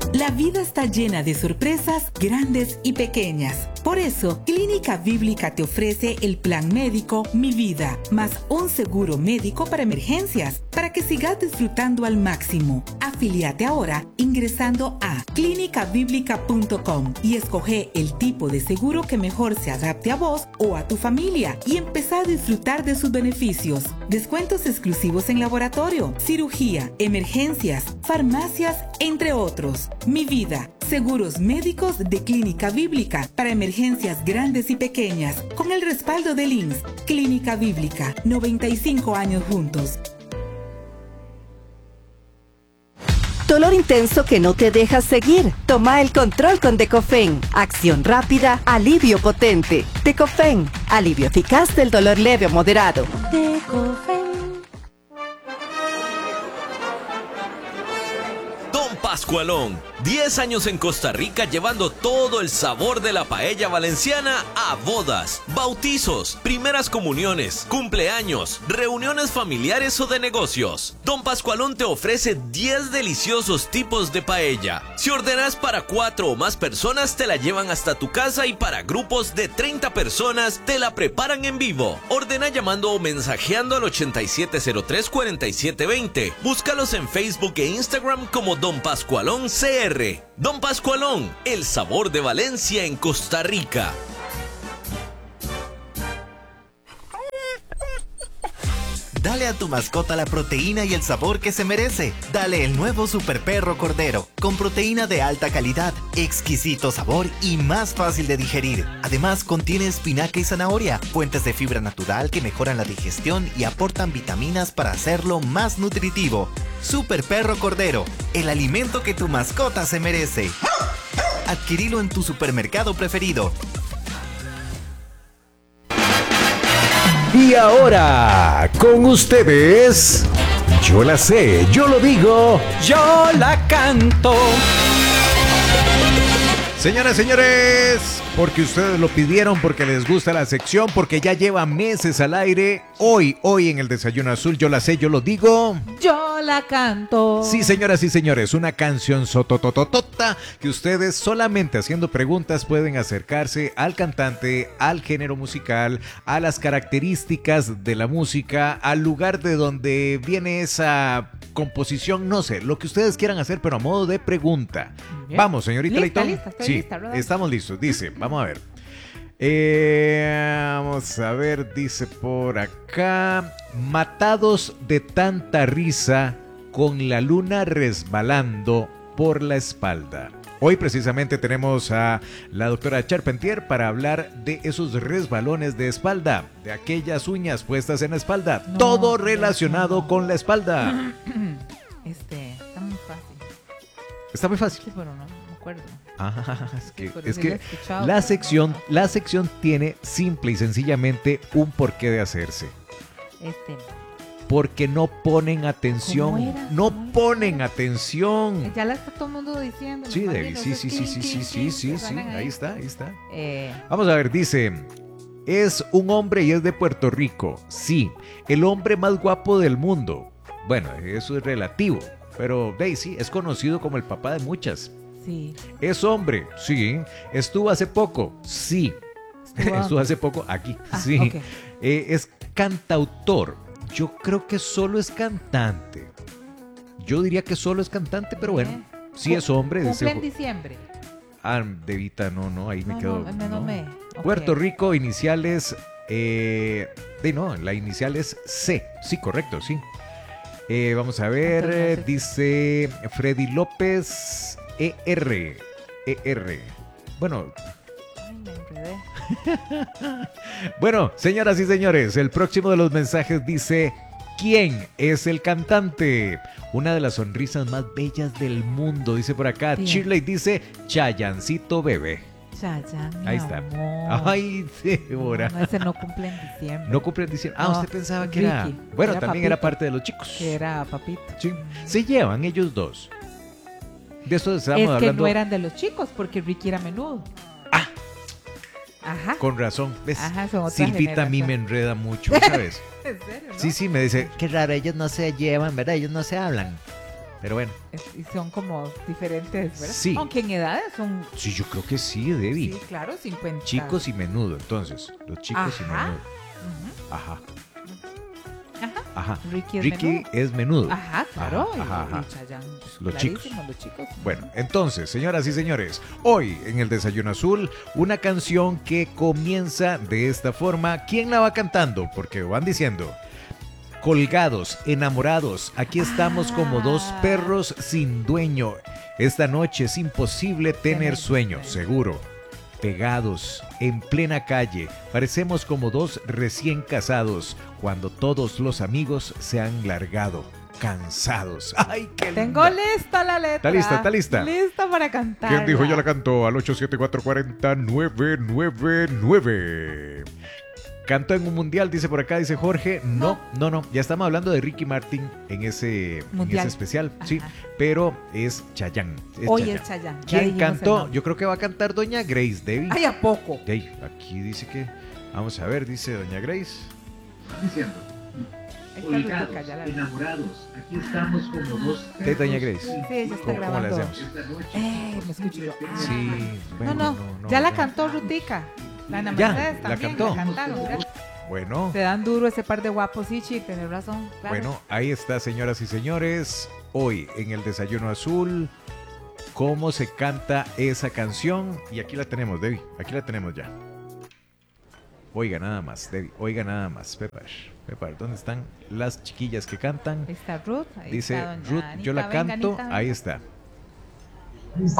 La vida está llena de sorpresas grandes y pequeñas. Por eso, Clínica Bíblica te ofrece el plan médico Mi Vida, más un seguro médico para emergencias, para que sigas disfrutando al máximo. Afíliate ahora ingresando a clinicabiblica.com y escoge el tipo de seguro que mejor se adapte a vos o a tu familia y empezá a disfrutar de sus beneficios. Descuentos exclusivos en laboratorio, cirugía, emergencias, farmacias, entre otros. Mi Vida, seguros médicos de Clínica Bíblica para emergencias grandes y pequeñas, con el respaldo del INSS. Clínica Bíblica, 95 años juntos. Dolor intenso que no te deja seguir. Toma el control con Decofen. Acción rápida, alivio potente. Decofen, alivio eficaz del dolor leve o moderado. Decofen. Don Pascualón, 10 años en Costa Rica llevando todo el sabor de la paella valenciana a bodas, bautizos, primeras comuniones, cumpleaños, reuniones familiares o de negocios. Don Pascualón te ofrece 10 deliciosos tipos de paella. Si ordenas para 4 o más personas, te la llevan hasta tu casa y para grupos de 30 personas, te la preparan en vivo. Ordena llamando o mensajeando al 8703-4720. Búscalos en Facebook e Instagram como Don Pascualón CR. Don Pascualón, el sabor de Valencia en Costa Rica. Dale a tu mascota la proteína y el sabor que se merece. Dale el nuevo Super Perro Cordero, con proteína de alta calidad, exquisito sabor y más fácil de digerir. Además, contiene espinaca y zanahoria, fuentes de fibra natural que mejoran la digestión y aportan vitaminas para hacerlo más nutritivo. Super Perro Cordero, el alimento que tu mascota se merece. Adquirilo en tu supermercado preferido. Y ahora, con ustedes, yo la sé, yo lo digo, yo la canto. Señoras, señores, porque ustedes lo pidieron, porque les gusta la sección, porque ya lleva meses al aire, hoy en el Desayuno Azul, yo la sé, yo lo digo, yo la canto. Sí, señoras y señores, una canción sotototota que ustedes solamente haciendo preguntas pueden acercarse al cantante, al género musical, a las características de la música, al lugar de donde viene esa composición, no sé, lo que ustedes quieran hacer, pero a modo de pregunta. Bien. Vamos, señorita Leitón. Sí, estamos listos. Dice, vamos a ver. Vamos a ver, dice por acá. Matados de tanta risa, con la luna resbalando por la espalda. Hoy precisamente tenemos a la doctora Charpentier para hablar de esos resbalones de espalda, de aquellas uñas puestas en la espalda, todo relacionado con la espalda. Está muy fácil. Está muy fácil. Sí, pero no me acuerdo. Es que la sección tiene simple y sencillamente un porqué de hacerse. Porque no ponen atención. No ponen atención. Ya la está todo el mundo diciendo. Sí, Debbie, sí, ahí está. Vamos a ver, dice, es un hombre y es de Puerto Rico. Sí, el hombre más guapo del mundo. Bueno, eso es relativo, pero Daisy es conocido como el papá de muchas. Sí. Es hombre, sí. Estuvo hace poco, sí. Estuvo hace poco aquí, sí. Okay. Es cantautor. Yo creo que solo es cantante. Yo diría que solo es cantante, pero bueno, sí es hombre. ¿Cumple en diciembre? Devita, no, ahí me quedo. Okay. Puerto Rico, iniciales. La inicial es C. Sí, correcto, sí. Vamos a ver, dice Freddy López. ER. Bueno. Ay, me enredé. Bueno, señoras y señores, el próximo de los mensajes dice: ¿quién es el cantante? Una de las sonrisas más bellas del mundo, dice por acá. Sí. Shirley dice: Chayancito Bebé. Chayanne, ahí está. Amor. Ay, Débora. No, ese no cumple en diciembre. No cumple en diciembre. Usted pensaba que era. Bueno, era también papito, era parte de los chicos. Que era papito. Sí. Se llevan ellos dos. De eso estábamos hablando. Es que no eran de los chicos, porque Ricky era menudo. Ajá. Con razón. ¿Ves? Ajá, son otra Silvita a mí me enreda mucho, ¿sabes? ¿En serio? ¿No? Sí, me dice, qué raro, ellos no se llevan, ¿verdad? Ellos no se hablan. Pero bueno, Y son como diferentes, ¿verdad? Sí. Aunque en edades son, sí, yo creo que sí, Debbie. sí, claro, 50. Chicos y menudo, entonces. Los chicos y Ajá. menudo. Ujú. Ajá. Ajá. Ajá. Ricky es es menudo. Ajá, claro. Ajá, ajá. Y Chayanne, Los clarísimo, los chicos. Bueno, entonces, señoras y señores, hoy en el Desayuno Azul, una canción que comienza de esta forma. ¿Quién la va cantando? Porque van diciendo: colgados, enamorados, aquí estamos como dos perros sin dueño. Esta noche es imposible tener sueño, seguro. Pegados, en plena calle, parecemos como dos recién casados, cuando todos los amigos se han largado, cansados. ¡Ay, qué Tengo linda! lista la letra. ¿Está lista? ¿Está lista? Lista para cantar. ¿Quién dijo yo la cantó? Al 874-40-999. Cantó en un mundial, dice por acá, dice Jorge. No, ya estamos hablando de Ricky Martin en ese Mundial. especial, Ajá. sí, pero es Chayanne. Hoy es Chayanne. Ya ¿Quién dijimos el cantó? nombre. Yo creo que va a cantar Doña Grace, Debbie. Ay, ¿a poco? Ey, aquí dice que, vamos a ver, dice Doña Grace. Diciendo, Ahí está colgados, Lutica, ya la vi. enamorados, aquí estamos como dos De Doña Grace. Sí, ella está ¿Cómo le grabando. hacemos? Esta noche. Me escucho yo. Sí, bueno, No, ya la cantó Rutica. La Ana Ya, Mercedes la también, cantó. la cantaron. ¿verdad? Bueno, Se dan duro ese par de guapos, Ichi, tenés razón. Claro. bueno, ahí está, señoras y señores, hoy en el Desayuno Azul, cómo se canta esa canción, y aquí la tenemos, Debbie, aquí la tenemos ya. Oiga nada más, Debbie, oiga nada más, Pepar, ¿dónde están las chiquillas que cantan? Ahí está Ruth. Ahí Dice está doña Ruth, yo Anita, la venga, canto, Anita, ahí venga. está.